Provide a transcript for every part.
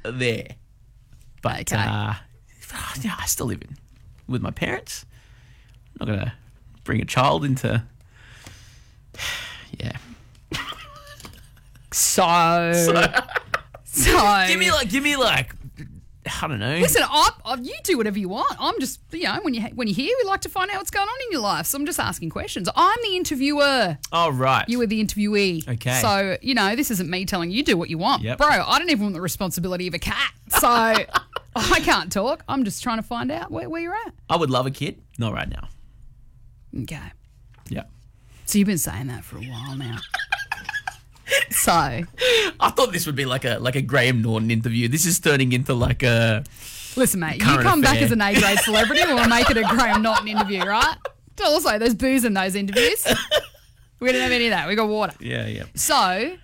there. But Okay. yeah, I still live with my parents. I'm not going to bring a child into... Yeah. So Give me like, I don't know. listen, you do whatever you want. I'm just, when you're here, we like to find out what's going on in your life. So I'm just asking questions. I'm the interviewer. Oh, right. You were the interviewee. Okay. So, this isn't me telling you do what you want. Yep. Bro, I don't even want the responsibility of a cat. So I can't talk. I'm just trying to find out where you're at. I would love a kid. Not right now. Okay. Yeah. So you've been saying that for a while now. So I thought this would be like a Graham Norton interview. This is turning into like a... listen, mate, you Current come back affair. as an A-grade celebrity, we'll make it a Graham Norton interview, right? Also, there's booze in those interviews. We didn't have any of that. We got water. Yeah. So,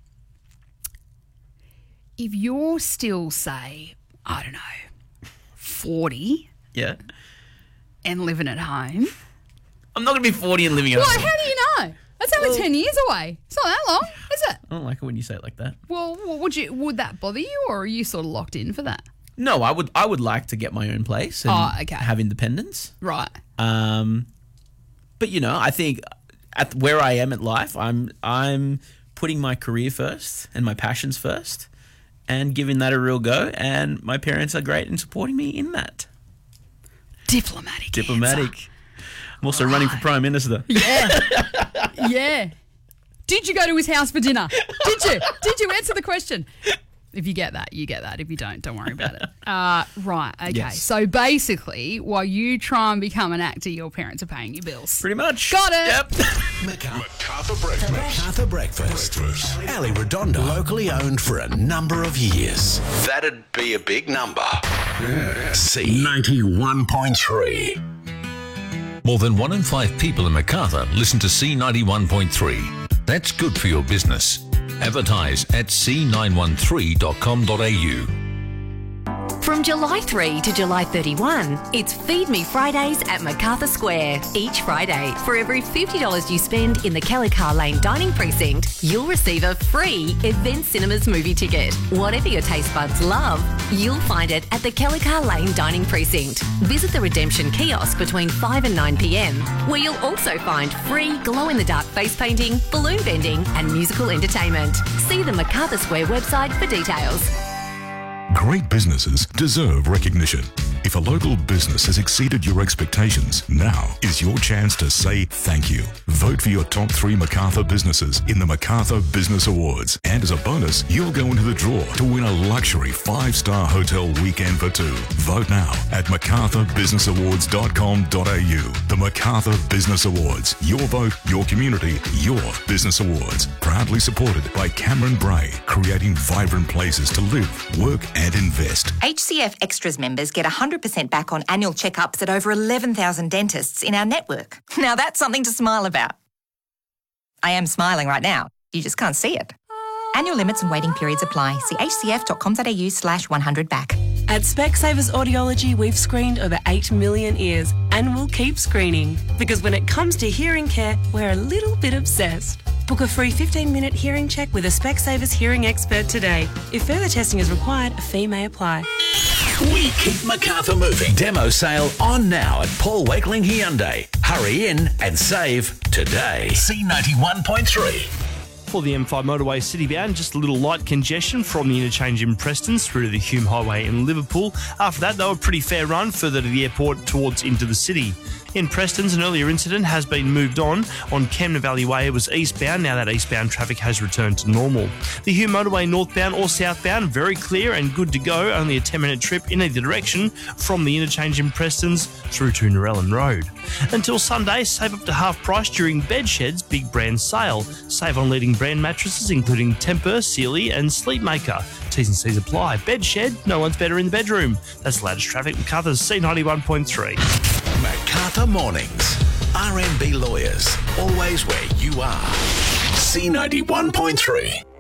if you're still, say, I don't know, 40 Yeah. and living at home, I'm not going to be 40 and living at well, home. how do you know? That's only 10 years away. It's not that long, is it? I don't like it when you say it like that. Well, would that bother you, or are you sort of locked in for that? No, I would like to get my own place and okay. have independence. Right. But I think at where I am in life, I'm putting my career first and my passions first, and giving that a real go. And my parents are great in supporting me in that. Diplomatic. Diplomatic. I'm also running for Prime Minister. Yeah. Yeah. Did you go to his house for dinner? Did you? Did you answer the question? If you get that, you get that. If you don't worry about it. Right. Okay. Yes. So basically, while you try and become an actor, your parents are paying your bills. Pretty much. Got it. Yep. MacArthur Breakfast. Ali Redondo. Locally owned for a number of years. That'd be a big number. C91.3. More than 1 in 5 people in Macarthur listen to C91.3. That's good for your business. Advertise at c913.com.au. From July 3 to July 31, it's Feed Me Fridays at MacArthur Square. Each Friday, for every $50 you spend in the Kellycar Lane Dining Precinct, you'll receive a free Event Cinemas movie ticket. Whatever your taste buds love, you'll find it at the Kellycar Lane Dining Precinct. Visit the Redemption Kiosk between 5 and 9 p.m, where you'll also find free glow-in-the-dark face painting, balloon vending and musical entertainment. See the MacArthur Square website for details. Great businesses deserve recognition. If a local business has exceeded your expectations, now is your chance to say thank you. Vote for your top 3 MacArthur businesses in the MacArthur Business Awards. And as a bonus, you'll go into the draw to win a luxury 5-star hotel weekend for 2. Vote now at macarthurbusinessawards.com.au. The MacArthur Business Awards. Your vote, your community, your business awards. Proudly supported by Cameron Bray, creating vibrant places to live, work and invest. HCF Extras members get 100% back on annual checkups at over 11,000 dentists in our network. Now that's something to smile about. I am smiling right now. You just can't see it. Annual limits and waiting periods apply. See hcf.com.au/100back. At Specsavers Audiology, we've screened over 8 million ears and we'll keep screening. Because when it comes to hearing care, we're a little bit obsessed. Book a free 15-minute hearing check with a Specsavers hearing expert today. If further testing is required, a fee may apply. We keep MacArthur moving. Demo sale on now at Paul Wakeling Hyundai. Hurry in and save today. C91.3. For the M5 motorway citybound, just a little light congestion from the interchange in Preston through to the Hume Highway in Liverpool. After that, though, a pretty fair run further to the airport towards into the city. In Preston's, an earlier incident has been moved on Camden Valley Way. It was eastbound. Now that eastbound traffic has returned to normal. The Hume motorway northbound or southbound, very clear and good to go. Only a 10-minute trip in either direction from the interchange in Preston's through to Narellan Road. Until Sunday, save up to half price during Bedshed's big brand sale. Save on leading brand mattresses including Tempur, Sealy and Sleepmaker. T's and C's apply. Bedshed, no one's better in the bedroom. That's the latest traffic. MacArthur's C91.3. MacArthur Mornings. RMB Lawyers. Always where you are. C91.3.